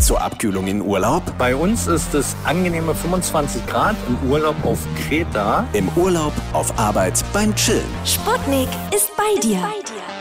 zur Abkühlung in Urlaub? Bei uns ist es angenehme 25 Grad im Urlaub auf Kreta. Im Urlaub, auf Arbeit, beim Chillen. Sputnik ist bei dir.